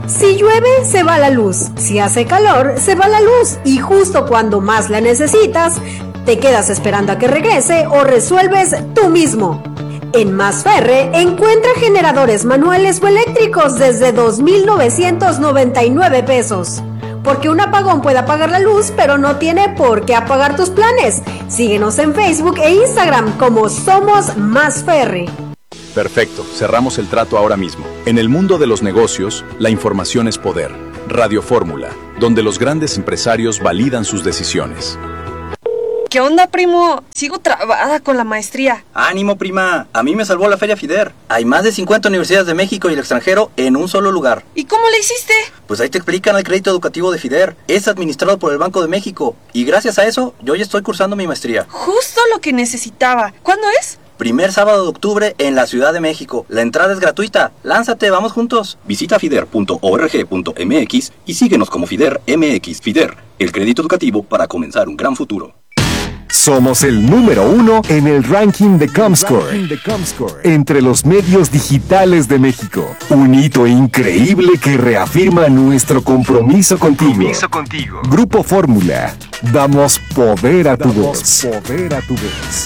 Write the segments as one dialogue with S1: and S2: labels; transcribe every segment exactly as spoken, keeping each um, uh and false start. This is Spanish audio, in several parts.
S1: Si llueve, se va la luz. Si hace calor, se va la luz. Y justo cuando más la necesitas, te quedas esperando a que regrese o resuelves tú mismo. En Masferre encuentra generadores manuales o eléctricos desde dos mil novecientos noventa y nueve pesos. Porque un apagón puede apagar la luz, pero no tiene por qué apagar tus planes. Síguenos en Facebook e Instagram como Somos Masferre.
S2: Perfecto, cerramos el trato ahora mismo. En el mundo de los negocios, la información es poder. Radio Fórmula, donde los grandes empresarios validan sus decisiones.
S3: ¿Qué onda, primo? Sigo trabada con la maestría.
S4: ¡Ánimo, prima! A mí me salvó la Feria FIDER. Hay más de cincuenta universidades de México y el extranjero en un solo lugar.
S3: ¿Y cómo le hiciste?
S4: Pues ahí te explican el crédito educativo de FIDER. Es administrado por el Banco de México. Y gracias a eso, yo ya estoy cursando mi maestría.
S3: Justo lo que necesitaba. ¿Cuándo es?
S4: Primer sábado de octubre en la Ciudad de México. La entrada es gratuita. Lánzate, vamos juntos. Visita fider punto org punto m x y síguenos como FIDER M X. FIDER, el crédito educativo para comenzar un gran futuro.
S5: Somos el número uno en el ranking de Comscore, entre los medios digitales de México. Un hito increíble que reafirma nuestro compromiso contigo. Compromiso contigo. Grupo Fórmula. Damos poder a tu voz. Poder a tu voz.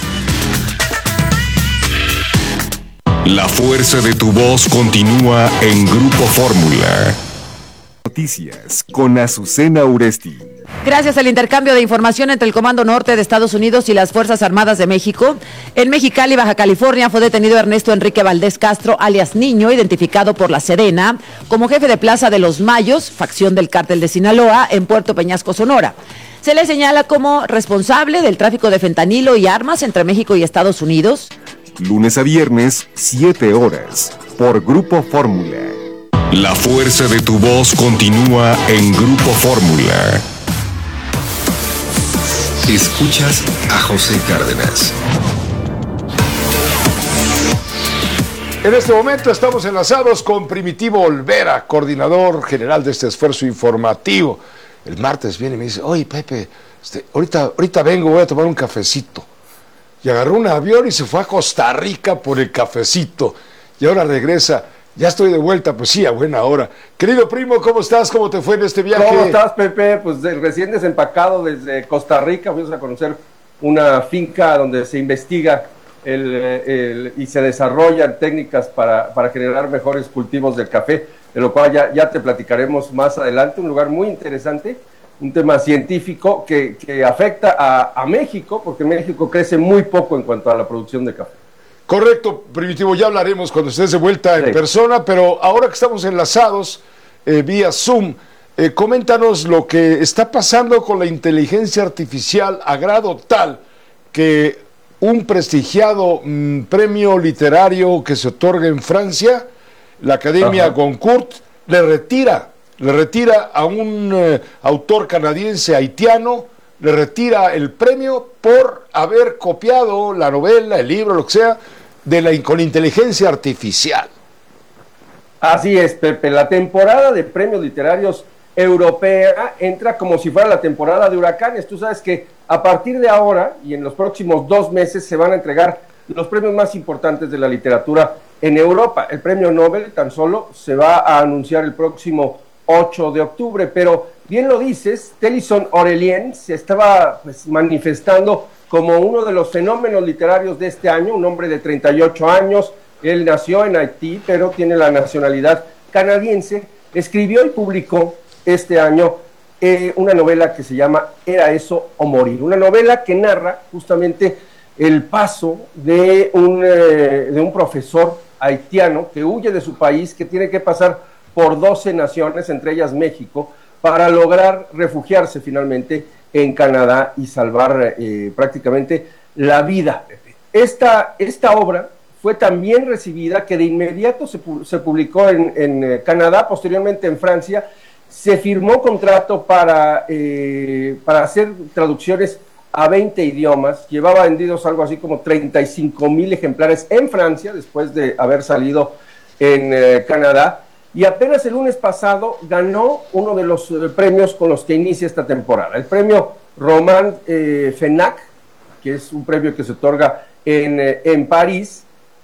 S6: La fuerza de tu voz continúa en Grupo Fórmula.
S5: Noticias con Azucena Uresti.
S7: Gracias al intercambio de información entre el Comando Norte de Estados Unidos y las Fuerzas Armadas de México, en Mexicali, Baja California, fue detenido Ernesto Enrique Valdés Castro, alias Niño, identificado por la Sedena como jefe de Plaza de los Mayos, facción del Cártel de Sinaloa, en Puerto Peñasco, Sonora. Se le señala como responsable del tráfico de fentanilo y armas entre México y Estados Unidos.
S5: Lunes a viernes, siete horas, por Grupo Fórmula.
S6: La fuerza de tu voz continúa en Grupo Fórmula. Escuchas a José Cárdenas.
S8: En este momento estamos enlazados con Primitivo Olvera, coordinador general de este esfuerzo informativo. El martes viene y me dice, oye Pepe, este, ahorita, ahorita vengo, voy a tomar un cafecito. Y agarró un avión y se fue a Costa Rica por el cafecito. Y ahora regresa. Ya estoy de vuelta, pues sí, a buena hora. Querido primo, ¿cómo estás? ¿Cómo te fue en este viaje?
S9: ¿Cómo estás, Pepe? Pues de, recién desempacado desde Costa Rica, fuimos a conocer una finca donde se investiga el, el, y se desarrollan técnicas para, para generar mejores cultivos del café, de lo cual ya, ya te platicaremos más adelante. Un lugar muy interesante, un tema científico que, que afecta a, a México, porque México crece muy poco en cuanto a la producción de café.
S8: Correcto, Primitivo, ya hablaremos cuando estés de vuelta en sí. persona, pero ahora que estamos enlazados eh, vía Zoom, eh, coméntanos lo que está pasando con la inteligencia artificial a grado tal que un prestigiado mmm, premio literario que se otorga en Francia, la Academia Ajá. Goncourt, le retira, le retira a un eh, autor canadiense haitiano, le retira el premio por haber copiado la novela, el libro, lo que sea, de la, con inteligencia artificial.
S9: Así es, Pepe. La temporada de premios literarios europea entra como si fuera la temporada de huracanes. Tú sabes que a partir de ahora y en los próximos dos meses se van a entregar los premios más importantes de la literatura en Europa. El premio Nobel tan solo se va a anunciar el próximo ocho de octubre, pero bien lo dices, Tennyson Aurélien se estaba pues, manifestando como uno de los fenómenos literarios de este año, un hombre de treinta y ocho años, él nació en Haití, pero tiene la nacionalidad canadiense, escribió y publicó este año eh, una novela que se llama Era eso o morir, una novela que narra justamente el paso de un, eh, de un profesor haitiano que huye de su país, que tiene que pasar por doce naciones, entre ellas México, para lograr refugiarse finalmente en Canadá y salvar eh, prácticamente la vida. Esta, esta obra fue tan bien recibida que de inmediato se, se publicó en, en eh, Canadá, posteriormente en Francia, se firmó contrato para, eh, para hacer traducciones a veinte idiomas, llevaba vendidos algo así como treinta y cinco mil ejemplares en Francia, después de haber salido en eh, Canadá, y apenas el lunes pasado ganó uno de los eh, premios con los que inicia esta temporada, el premio Roman eh, Fenac, que es un premio que se otorga en, eh, en París,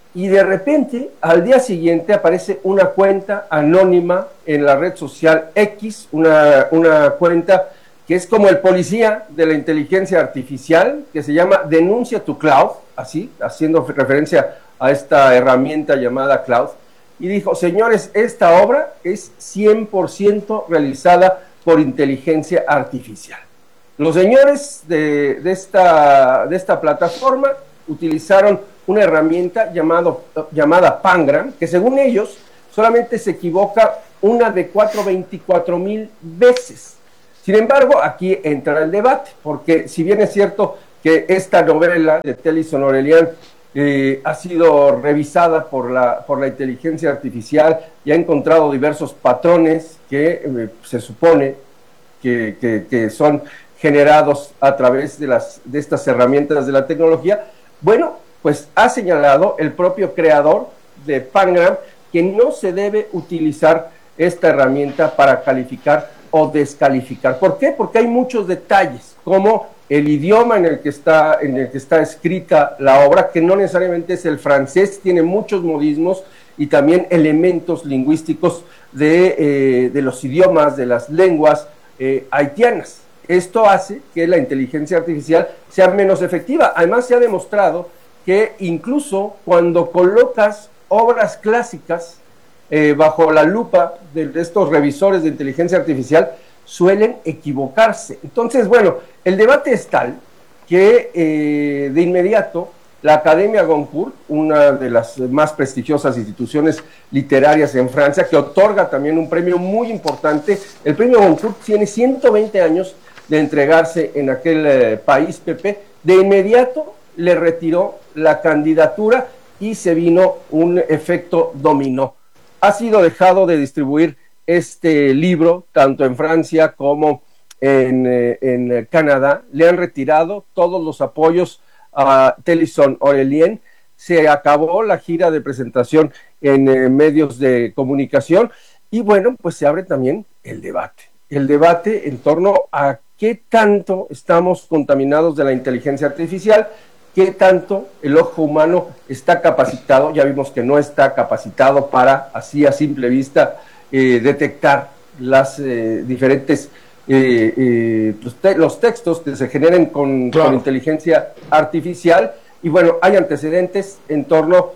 S9: y de repente al día siguiente aparece una cuenta anónima en la red social X, una, una cuenta que es como el policía de la inteligencia artificial, que se llama Denuncia tu Cloud, así, haciendo referencia a esta herramienta llamada Cloud, y dijo, señores, esta obra es cien por ciento realizada por inteligencia artificial. Los señores de, de, esta, de esta plataforma utilizaron una herramienta llamado, llamada Pangram, que según ellos solamente se equivoca una de cuatro veinticuatro mil veces. Sin embargo, aquí entra el debate, porque si bien es cierto que esta novela de Tennyson Aurelian Eh, ha sido revisada por la, por la inteligencia artificial y ha encontrado diversos patrones que eh, se supone que, que, que son generados a través de, las, de estas herramientas de la tecnología. Bueno, pues ha señalado el propio creador de Pangram que no se debe utilizar esta herramienta para calificar o descalificar. ¿Por qué? Porque hay muchos detalles, como el idioma en el que está, en el que está escrita la obra, que no necesariamente es el francés, tiene muchos modismos y también elementos lingüísticos de, eh, de los idiomas, de las lenguas eh, haitianas. Esto hace que la inteligencia artificial sea menos efectiva. Además, se ha demostrado que incluso cuando colocas obras clásicas eh, bajo la lupa de, de estos revisores de inteligencia artificial, suelen equivocarse. Entonces, bueno, el debate es tal que eh, de inmediato la Academia Goncourt, una de las más prestigiosas instituciones literarias en Francia, que otorga también un premio muy importante, el premio Goncourt tiene ciento veinte años de entregarse en aquel eh, país, Pepe, de inmediato le retiró la candidatura y se vino un efecto dominó. Ha sido dejado de distribuir este libro, tanto en Francia como en, eh, en Canadá. Le han retirado todos los apoyos a Tennyson Aurelian. Se acabó la gira de presentación en eh, medios de comunicación y bueno, pues se abre también el debate. El debate en torno a qué tanto estamos contaminados de la inteligencia artificial, qué tanto el ojo humano está capacitado. Ya vimos que no está capacitado para, así a simple vista, Eh, detectar las eh, diferentes eh, eh, los, te los textos que se generen con, claro. con inteligencia artificial, y bueno, hay antecedentes en torno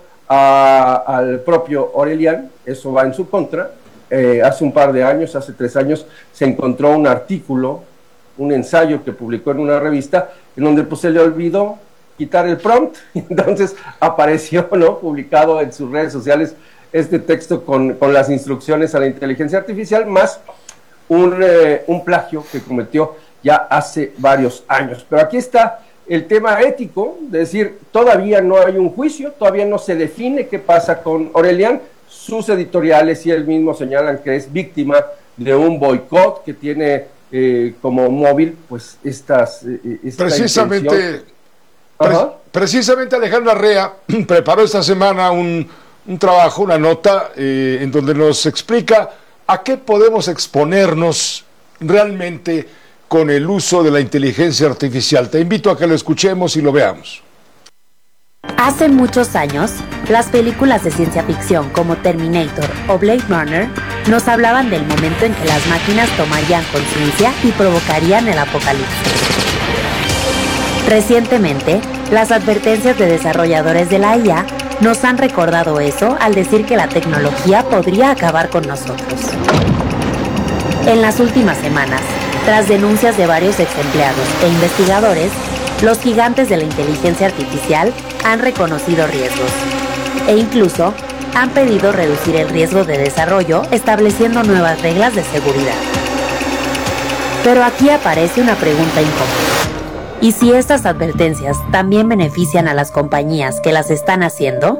S9: a, al propio Aurelian. Eso va en su contra. Eh, hace un par de años, hace tres años, se encontró un artículo, un ensayo que publicó en una revista, en donde pues se le olvidó quitar el prompt, entonces apareció, ¿no?, publicado en sus redes sociales este texto con, con las instrucciones a la inteligencia artificial, más un, eh, un plagio que cometió ya hace varios años. Pero aquí está el tema ético, de decir, todavía no hay un juicio, todavía no se define qué pasa con Aurelian. Sus editoriales y él mismo señalan que es víctima de un boicot, que tiene eh, como móvil pues estas... Eh, esta
S8: precisamente, pre precisamente Alejandro Arrea preparó esta semana un... un trabajo, una nota eh, en donde nos explica a qué podemos exponernos realmente con el uso de la inteligencia artificial. Te invito a que lo escuchemos y lo veamos.
S10: Hace muchos años, las películas de ciencia ficción como Terminator o Blade Runner nos hablaban del momento en que las máquinas tomarían conciencia y provocarían el apocalipsis. Recientemente, las advertencias de desarrolladores de la I A nos han recordado eso al decir que la tecnología podría acabar con nosotros. En las últimas semanas, tras denuncias de varios exempleados e investigadores, los gigantes de la inteligencia artificial han reconocido riesgos e incluso han pedido reducir el riesgo de desarrollo estableciendo nuevas reglas de seguridad. Pero aquí aparece una pregunta incómoda. ¿Y si estas advertencias también benefician a las compañías que las están haciendo?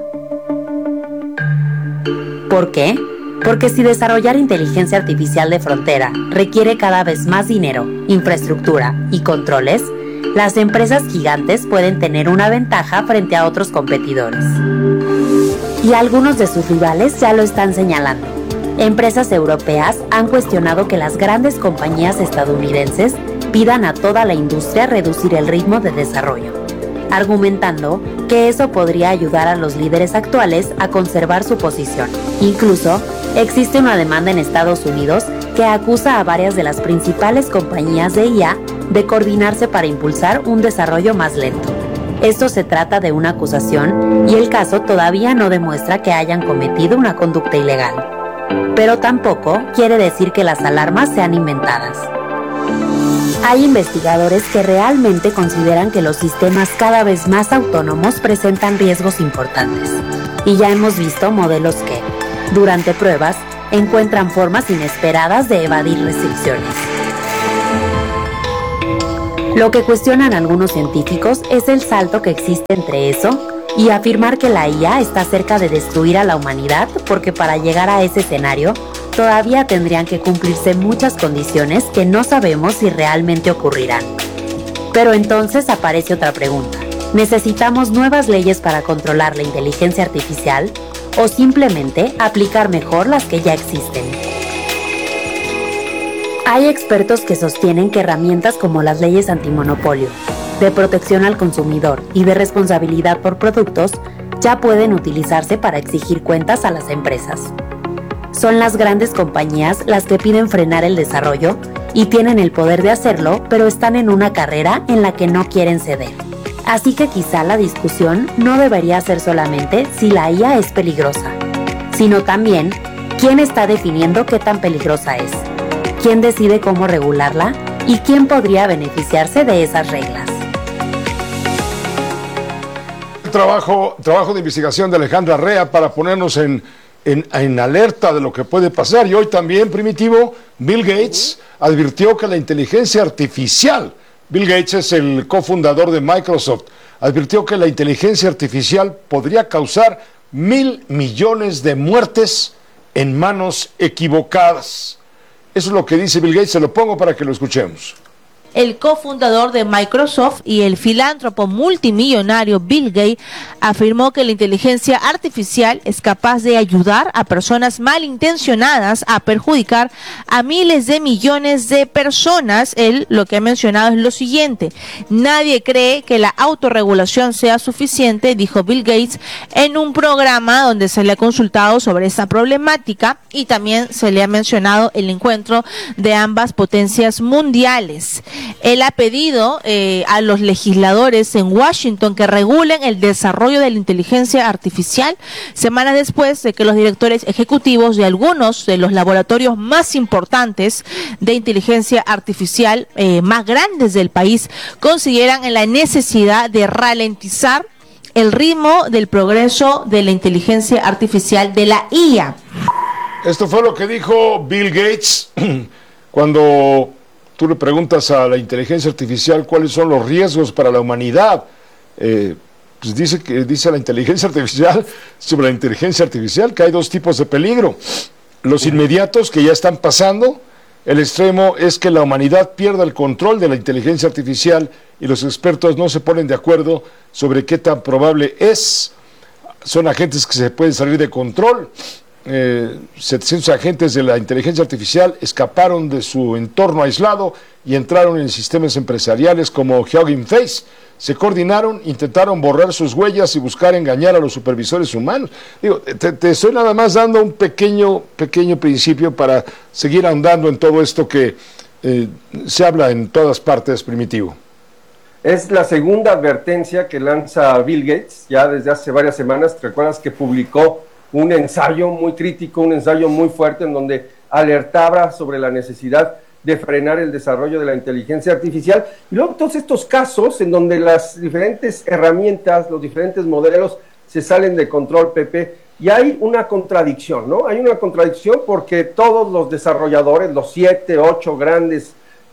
S10: ¿Por qué? Porque si desarrollar inteligencia artificial de frontera requiere cada vez más dinero, infraestructura y controles, las empresas gigantes pueden tener una ventaja frente a otros competidores. Y algunos de sus rivales ya lo están señalando. Empresas europeas han cuestionado que las grandes compañías estadounidenses pidan a toda la industria reducir el ritmo de desarrollo. argumentando que eso podría ayudar a los líderes actuales a conservar su posición. Incluso, existe una demanda en Estados Unidos que acusa a varias de las principales compañías de I A de coordinarse para impulsar un desarrollo más lento. Esto se trata de una acusación y el caso todavía no demuestra que hayan cometido una conducta ilegal. Pero tampoco quiere decir que las alarmas sean inventadas. Hay investigadores que realmente consideran que los sistemas cada vez más autónomos presentan riesgos importantes. Y ya hemos visto modelos que, durante pruebas, encuentran formas inesperadas de evadir restricciones. Lo que cuestionan algunos científicos es el salto que existe entre eso y afirmar que la I A está cerca de destruir a la humanidad, porque para llegar a ese escenario todavía tendrían que cumplirse muchas condiciones que no sabemos si realmente ocurrirán. Pero entonces aparece otra pregunta. ¿Necesitamos nuevas leyes para controlar la inteligencia artificial o simplemente aplicar mejor las que ya existen? Hay expertos que sostienen que herramientas como las leyes antimonopolio, de protección al consumidor y de responsabilidad por productos ya pueden utilizarse para exigir cuentas a las empresas. Son las grandes compañías las que piden frenar el desarrollo y tienen el poder de hacerlo, pero están en una carrera en la que no quieren ceder. Así que quizá la discusión no debería ser solamente si la I A es peligrosa, sino también quién está definiendo qué tan peligrosa es, quién decide cómo regularla y quién podría beneficiarse de esas reglas.
S8: Trabajo, trabajo de investigación de Alejandra Rea para ponernos en, en, en alerta de lo que puede pasar. Y hoy también, Primitivo, Bill Gates advirtió que la inteligencia artificial, Bill Gates es el cofundador de Microsoft, advirtió que la inteligencia artificial podría causar mil millones de muertes en manos equivocadas. Eso es lo que dice Bill Gates, se lo pongo para que lo escuchemos.
S11: El cofundador de Microsoft y el filántropo multimillonario Bill Gates afirmó que la inteligencia artificial es capaz de ayudar a personas malintencionadas a perjudicar a miles de millones de personas. Él lo que ha mencionado es lo siguiente: nadie cree que la autorregulación sea suficiente, dijo Bill Gates en un programa donde se le ha consultado sobre esta problemática y también se le ha mencionado el encuentro de ambas potencias mundiales. Él ha pedido eh, a los legisladores en Washington que regulen el desarrollo de la inteligencia artificial, semanas después de que los directores ejecutivos de algunos de los laboratorios más importantes de inteligencia artificial eh, más grandes del país consideran la necesidad de ralentizar el ritmo del progreso de la inteligencia artificial de la I A.
S8: Esto fue lo que dijo Bill Gates cuando tú le preguntas a la inteligencia artificial cuáles son los riesgos para la humanidad. Eh, pues dice que dice la inteligencia artificial sobre la inteligencia artificial que hay dos tipos de peligro: los inmediatos, que ya están pasando. El extremo es que la humanidad pierda el control de la inteligencia artificial y los expertos no se ponen de acuerdo sobre qué tan probable es. Son agentes que se pueden salir de control. Eh, setecientos agentes de la inteligencia artificial escaparon de su entorno aislado y entraron en sistemas empresariales como Hugging Face. Se coordinaron, intentaron borrar sus huellas y buscar engañar a los supervisores humanos. Digo, te, te estoy nada más dando un pequeño, pequeño principio para seguir ahondando en todo esto que eh, se habla en todas partes, Primitivo.
S9: Es la segunda advertencia que lanza Bill Gates ya desde hace varias semanas. ¿Te recuerdas que publicó un ensayo muy crítico, un ensayo muy fuerte en donde alertaba sobre la necesidad de frenar el desarrollo de la inteligencia artificial? Y luego todos estos casos en donde las diferentes herramientas, los diferentes modelos se salen de control, Pepe, y hay una contradicción, ¿no? Hay una contradicción porque todos los desarrolladores, los siete, ocho grandes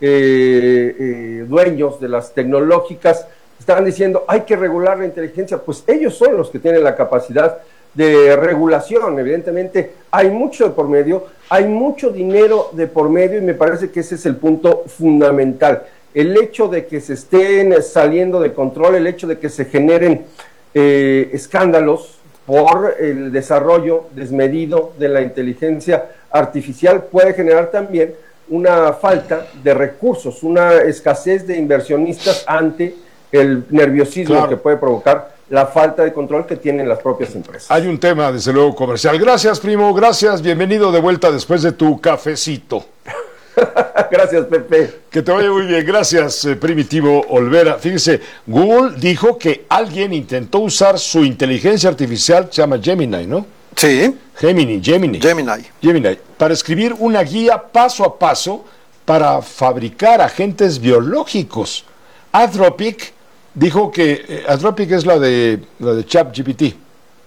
S9: eh, eh, dueños de las tecnológicas, estaban diciendo hay que regular la inteligencia. Pues ellos son los que tienen la capacidad de regulación. Evidentemente hay mucho de por medio, hay mucho dinero de por medio, y me parece que ese es el punto fundamental. El hecho de que se estén saliendo de control, el hecho de que se generen eh, escándalos por el desarrollo desmedido de la inteligencia artificial puede generar también una falta de recursos, una escasez de inversionistas ante el nerviosismo
S8: Claro.
S9: que puede provocar la falta de control que tienen las propias empresas.
S8: Hay un tema, desde luego, comercial. Gracias, primo, gracias. Bienvenido de vuelta después de tu cafecito.
S9: Gracias, Pepe.
S8: Que te vaya muy bien. Gracias, eh, Primitivo Olvera. Fíjese, Google dijo que alguien intentó usar su inteligencia artificial, se llama Gemini, ¿no?
S12: Sí.
S8: Gemini, Gemini.
S12: Gemini.
S8: Gemini, para escribir una guía paso a paso para fabricar agentes biológicos. Anthropic dijo que eh, Anthropic es la de la de ChatGPT.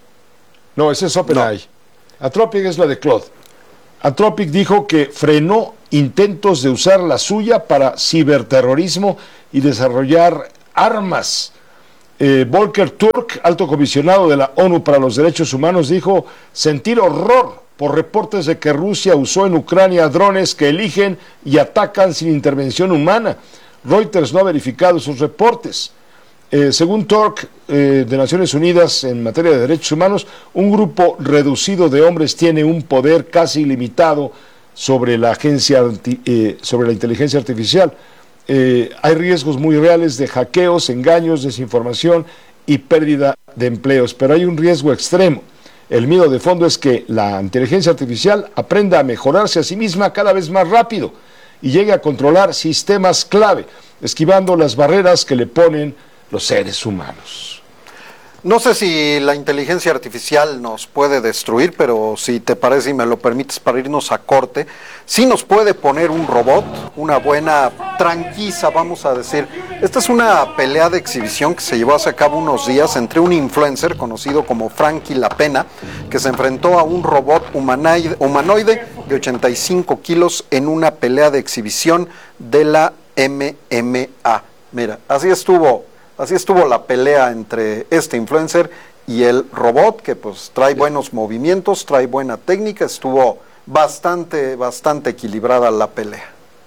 S8: No, ese es OpenAI. No. Anthropic es la de Claude. Anthropic dijo que frenó intentos de usar la suya para ciberterrorismo y desarrollar armas. Eh, Volker Turk, alto comisionado de la ONU para los Derechos Humanos, dijo sentir horror por reportes de que Rusia usó en Ucrania drones que eligen y atacan sin intervención humana. Reuters no ha verificado sus reportes. Eh, según Turk, eh, de Naciones Unidas en materia de derechos humanos, un grupo reducido de hombres tiene un poder casi ilimitado sobre la agencia anti, eh, sobre la inteligencia artificial. Eh, hay riesgos muy reales de hackeos, engaños, desinformación y pérdida de empleos, pero hay un riesgo extremo. El miedo de fondo es que la inteligencia artificial aprenda a mejorarse a sí misma cada vez más rápido y llegue a controlar sistemas clave, esquivando las barreras que le ponen los seres humanos.
S12: No sé si la inteligencia artificial nos puede destruir, pero si te parece y me lo permites para irnos a corte, sí nos puede poner un robot, una buena tranquiza, vamos a decir. Esta es una pelea de exhibición que se llevó a cabo unos días entre un influencer conocido como Frankie La Pena, que se enfrentó a un robot humanoide, humanoide de ochenta y cinco kilos en una pelea de exhibición de la M M A. Mira, así estuvo. Así estuvo la pelea entre este influencer y el robot, que pues trae buenos movimientos, trae buena técnica, estuvo bastante, bastante equilibrada la pelea.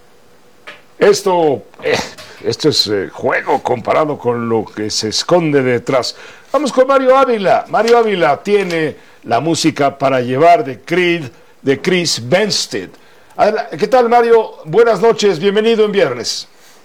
S8: Esto, eh, esto es eh, juego comparado con lo que se esconde detrás. Vamos con Mario Ávila. Mario Ávila tiene la música para llevar de Creed, de Chris Bensted. ¿Qué tal, Mario? Buenas noches, bienvenido en viernes.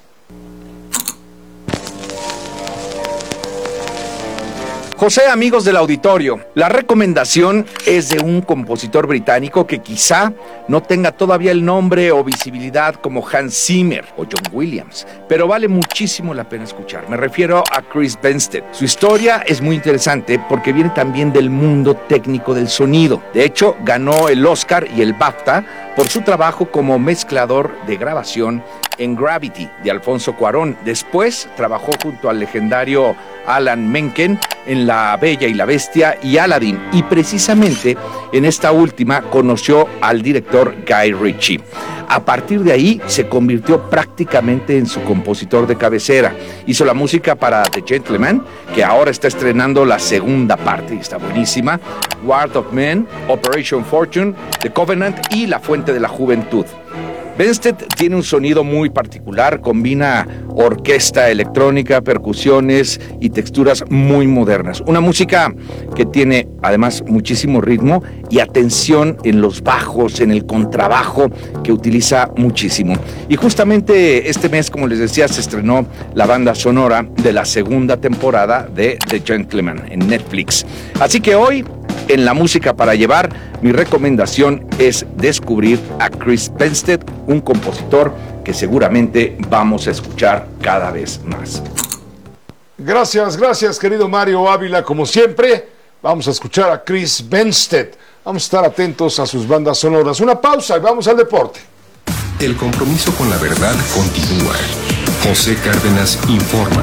S13: José, amigos del auditorio, la recomendación es de un compositor británico que quizá no tenga todavía el nombre o visibilidad como Hans Zimmer o John Williams, pero vale muchísimo la pena escuchar. Me refiero a Chris Bensted. Su historia es muy interesante porque viene también del mundo técnico del sonido. De hecho, ganó el Oscar y el BAFTA por su trabajo como mezclador de grabación en Gravity de Alfonso Cuarón. Después trabajó junto al legendario Alan Menken en La Bella y la Bestia y Aladdin, y precisamente en esta última conoció al director Guy Ritchie. A partir de ahí se convirtió prácticamente en su compositor de cabecera. Hizo la música para The Gentleman, que ahora está estrenando la segunda parte y está buenísima, Ward of Men, Operation Fortune, The Covenant y La Fuente de la Juventud. Bensted tiene un sonido muy particular, combina orquesta electrónica, percusiones y texturas muy modernas. Una música que tiene además muchísimo ritmo y atención en los bajos, en el contrabajo, que utiliza muchísimo. Y justamente este mes, como les decía, se estrenó la banda sonora de la segunda temporada de The Gentleman en Netflix. Así que hoy, en la música para llevar, mi recomendación es descubrir a Chris Bensted, un compositor que seguramente vamos a escuchar cada vez más.
S8: Gracias, gracias, querido Mario Ávila. Como siempre, vamos a escuchar a Chris Bensted. Vamos a estar atentos a sus bandas sonoras. Una pausa y vamos al deporte.
S6: El compromiso con la verdad continúa. José Cárdenas informa.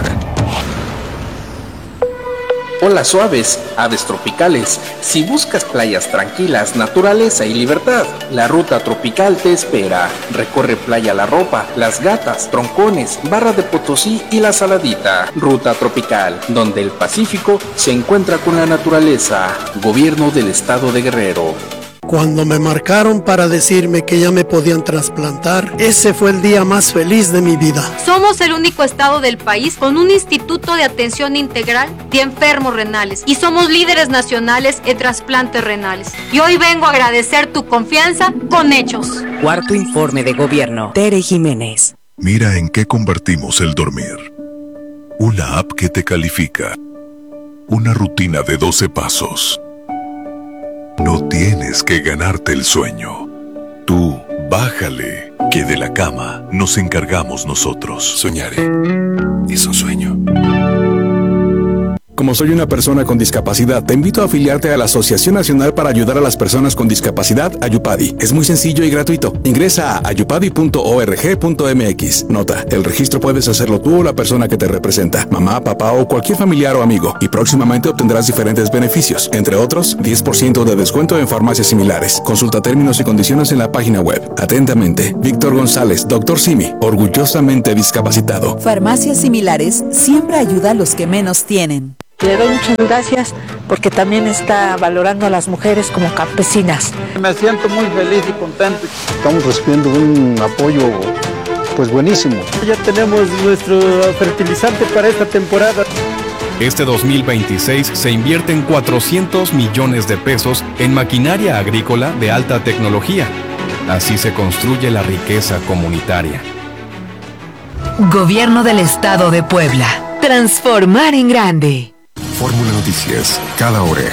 S14: Olas suaves, aves tropicales. Si buscas playas tranquilas, naturaleza y libertad, la ruta tropical te espera. Recorre Playa La Ropa, Las Gatas, Troncones, Barra de Potosí y La Saladita. Ruta tropical, donde el Pacífico se encuentra con la naturaleza. Gobierno del Estado de Guerrero.
S15: Cuando me marcaron para decirme que ya me podían trasplantar, ese fue el día más feliz de mi vida.
S16: Somos el único estado del país con un instituto de atención integral de enfermos renales y somos líderes nacionales en trasplantes renales. Y hoy vengo a agradecer tu confianza con hechos.
S17: Cuarto informe de gobierno. Tere Jiménez.
S18: Mira en qué convertimos el dormir.
S17: Una app que te califica. Una rutina de doce pasos. No tienes que ganarte el sueño. Tú, bájale, que de la cama nos encargamos nosotros. Soñaré. Es un sueño.
S18: Como soy una persona con discapacidad, te invito a afiliarte a la Asociación Nacional para Ayudar a las Personas con Discapacidad, Ayupadi. Es muy sencillo y gratuito. Ingresa a ayupadi punto org punto mx. Nota, el registro puedes hacerlo tú o la persona que te representa, mamá, papá o cualquier familiar o amigo, y próximamente obtendrás diferentes beneficios, entre otros, diez por ciento de descuento en farmacias similares. Consulta términos y condiciones en la página web. Atentamente, Víctor González, doctor Simi, orgullosamente discapacitado.
S19: Farmacias Similares siempre ayuda a los que menos tienen.
S20: Le doy muchas gracias porque también está valorando a las mujeres como campesinas.
S21: Me siento muy feliz y contento. Estamos recibiendo un apoyo pues buenísimo.
S22: Ya tenemos nuestro fertilizante para esta temporada.
S23: Este dos mil veintiséis se invierten cuatrocientos millones de pesos en maquinaria agrícola de alta tecnología. Así se construye la riqueza comunitaria.
S24: Gobierno del Estado de Puebla. Transformar en grande.
S6: Fórmula Noticias, cada hora.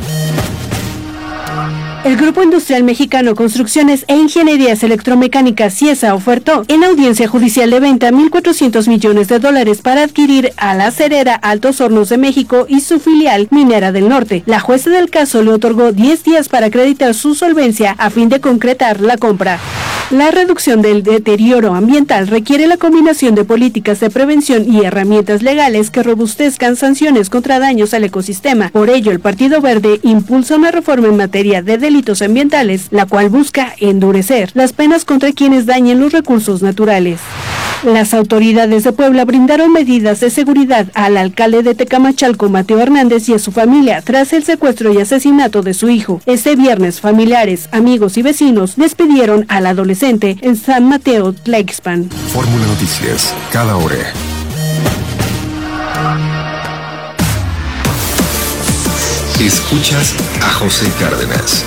S25: El Grupo Industrial Mexicano Construcciones e Ingenierías Electromecánicas CIESA ofertó en audiencia judicial de venta mil cuatrocientos millones de dólares para adquirir a la acerera Altos Hornos de México y su filial Minera del Norte. La jueza del caso le otorgó diez días para acreditar su solvencia a fin de concretar la compra. La reducción del deterioro ambiental requiere la combinación de políticas de prevención y herramientas legales que robustezcan sanciones contra daños al ecosistema. Por ello, el Partido Verde impulsa una reforma en materia de delitos ambientales, la cual busca endurecer las penas contra quienes dañen los recursos naturales. Las autoridades de Puebla brindaron medidas de seguridad al alcalde de Tecamachalco, Mateo Hernández, y a su familia tras el secuestro y asesinato de su hijo. Este viernes, familiares, amigos y vecinos despidieron al adolescente en San Mateo, Tlaixpan.
S6: Fórmula Noticias, cada hora. Escuchas a José Cárdenas.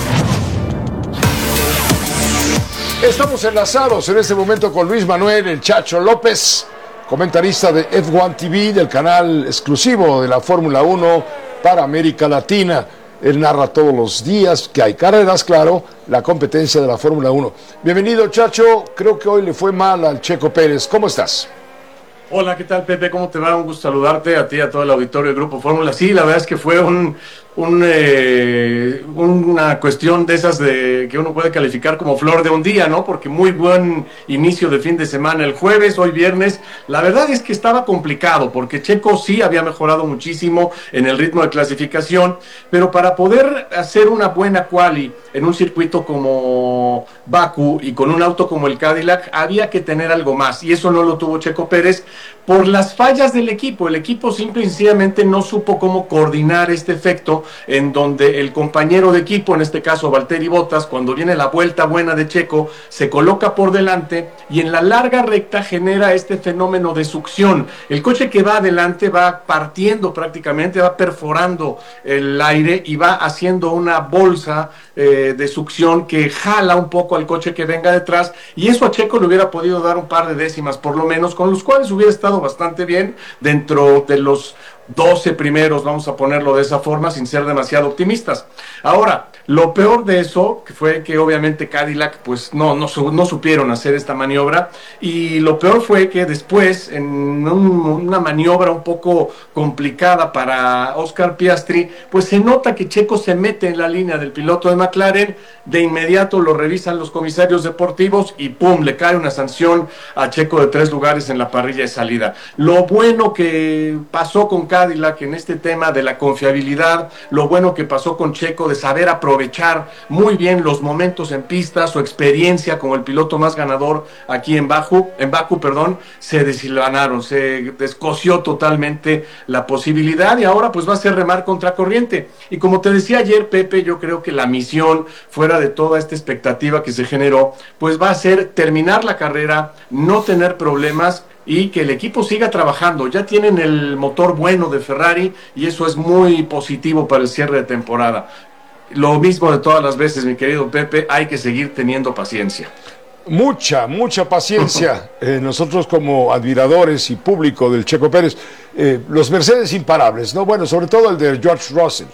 S8: Estamos enlazados en este momento con Luis Manuel El Chacho López, comentarista de F uno T V, del canal exclusivo de la Fórmula uno para América Latina. Él narra todos los días que hay carreras, claro, la competencia de la Fórmula uno. Bienvenido, Chacho. Creo que hoy le fue mal al Checo Pérez. ¿Cómo estás?
S26: Hola, ¿qué tal, Pepe? ¿Cómo te va? Un gusto saludarte a ti y a todo el auditorio del Grupo Fórmula. Sí, la verdad es que fue un, un, eh, una cuestión de esas de que uno puede calificar como flor de un día, ¿no? Porque muy buen inicio de fin de semana el jueves, hoy viernes. La verdad es que estaba complicado, porque Checo sí había mejorado muchísimo en el ritmo de clasificación, pero para poder hacer una buena quali en un circuito como Bakú y con un auto como el Cadillac, había que tener algo más, y eso no lo tuvo Checo Pérez, por las fallas del equipo. El equipo simple y sencillamente no supo cómo coordinar este efecto en donde el compañero de equipo, en este caso Valtteri Bottas, cuando viene la vuelta buena de Checo, se coloca por delante y en la larga recta genera este fenómeno de succión. El coche que va adelante va partiendo prácticamente, va perforando el aire y va haciendo una bolsa eh, de succión que jala un poco al coche que venga detrás, y eso a Checo le hubiera podido dar un par de décimas por lo menos, con los cuales hubiera estado bastante bien dentro de los doce primeros, vamos a ponerlo de esa forma, sin ser demasiado optimistas. Ahora, lo peor de eso que fue que obviamente Cadillac pues no, no, no supieron hacer esta maniobra, y lo peor fue que después en un, una maniobra un poco complicada para Oscar Piastri, pues se nota que Checo se mete en la línea del piloto de McLaren, de inmediato lo revisan los comisarios deportivos y pum, le cae una sanción a Checo de tres lugares en la parrilla de salida. Lo bueno que pasó con Cadillac en este tema de la confiabilidad, lo bueno que pasó con Checo de saber aprovechar muy bien los momentos en pista, su experiencia como el piloto más ganador aquí en Bakú, en Bakú, perdón, se deshilvanaron, se descoció totalmente la posibilidad, y ahora pues va a ser remar contracorriente. Y como te decía ayer, Pepe, yo creo que la misión, fuera de toda esta expectativa que se generó, pues va a ser terminar la carrera, no tener problemas y que el equipo siga trabajando. Ya tienen el motor bueno de Ferrari y eso es muy positivo para el cierre de temporada. Lo mismo de todas las veces, mi querido Pepe, hay que seguir teniendo paciencia.
S8: mucha, mucha paciencia. Eh, nosotros como admiradores y público del Checo Pérez, eh, los Mercedes imparables, ¿no? Bueno, sobre todo el de George Russell.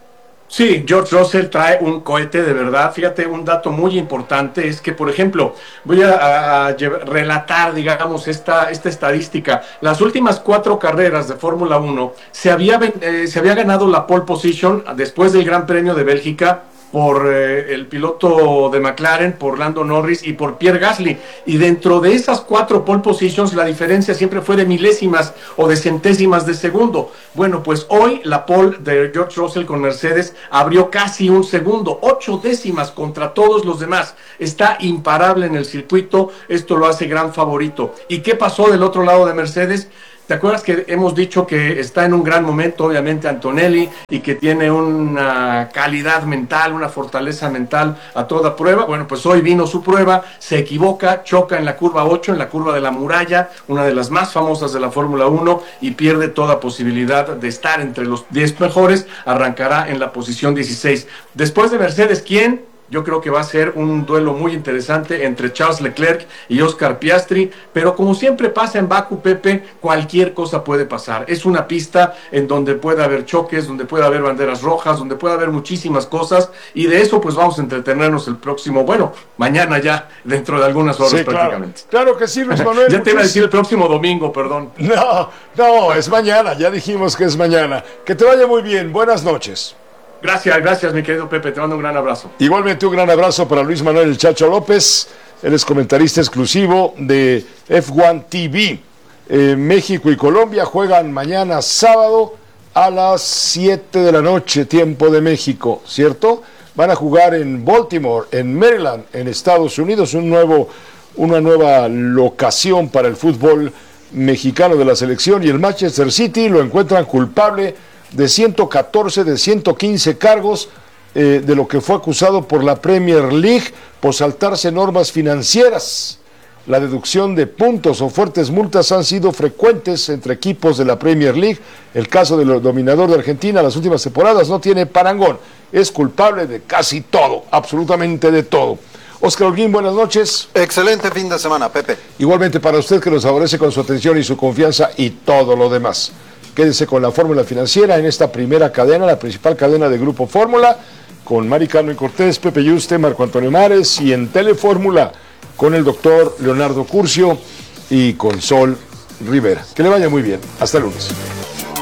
S26: Sí, George Russell trae un cohete de verdad. Fíjate, un dato muy importante es que, por ejemplo, voy a, a, a relatar, digamos, esta, esta estadística. Las últimas cuatro carreras de Fórmula uno se había, eh, se había ganado la pole position después del Gran Premio de Bélgica por eh, el piloto de McLaren, por Lando Norris y por Pierre Gasly. Y dentro de esas cuatro pole positions, la diferencia siempre fue de milésimas o de centésimas de segundo. Bueno, pues hoy la pole de George Russell con Mercedes abrió casi un segundo, ocho décimas contra todos los demás. Está imparable en el circuito, esto lo hace gran favorito. ¿Y qué pasó del otro lado de Mercedes? ¿Te acuerdas que hemos dicho que está en un gran momento, obviamente, Antonelli, y que tiene una calidad mental, una fortaleza mental a toda prueba? Bueno, pues hoy vino su prueba, se equivoca, choca en la curva ocho, en la curva de la muralla, una de las más famosas de la Fórmula uno, y pierde toda posibilidad de estar entre los diez mejores, arrancará en la posición dieciséis. Después de Mercedes, ¿quién? Yo creo que va a ser un duelo muy interesante entre Charles Leclerc y Oscar Piastri, pero como siempre pasa en Baku, Pepe, cualquier cosa puede pasar. Es una pista en donde puede haber choques, donde puede haber banderas rojas, donde puede haber muchísimas cosas, y de eso pues vamos a entretenernos el próximo, bueno, mañana ya, dentro de algunas horas sí, prácticamente.
S8: Claro, claro que sí, Luis Manuel.
S26: Ya te iba a decir el próximo domingo, perdón.
S8: No, no, es mañana, ya dijimos que es mañana. Que te vaya muy bien, buenas noches.
S26: Gracias, gracias mi querido Pepe, te mando un gran abrazo.
S8: Igualmente un gran abrazo para Luis Manuel El Chacho López, él es comentarista exclusivo de F uno T V. Eh, México y Colombia juegan mañana sábado a las siete de la noche, tiempo de México, ¿cierto? Van a jugar en Baltimore, en Maryland, en Estados Unidos, un nuevo, una nueva locación para el fútbol mexicano de la selección, y el Manchester City lo encuentran culpable de ciento catorce de ciento quince cargos eh, de lo que fue acusado por la Premier League por saltarse normas financieras. La deducción de puntos o fuertes multas han sido frecuentes entre equipos de la Premier League. El caso del dominador de Argentina las últimas temporadas no tiene parangón. Es culpable de casi todo, absolutamente de todo. Óscar Holguín, buenas noches.
S12: Excelente fin de semana, Pepe.
S8: Igualmente para usted, que nos favorece con su atención y su confianza y todo lo demás. Quédese con la Fórmula Financiera en esta primera cadena, la principal cadena de Grupo Fórmula, con Mari Carmen Cortés, Pepe Yuste, Marco Antonio Mares, y en Telefórmula con el doctor Leonardo Curcio y con Sol Rivera. Que le vaya muy bien. Hasta el lunes.